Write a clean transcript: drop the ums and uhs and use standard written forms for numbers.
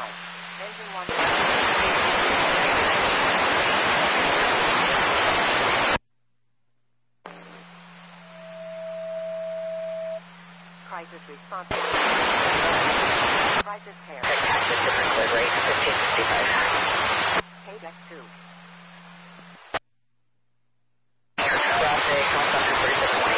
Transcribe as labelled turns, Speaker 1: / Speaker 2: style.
Speaker 1: Engine 1. Crisis response. Crisis hair.
Speaker 2: Contact with the delivery 1565.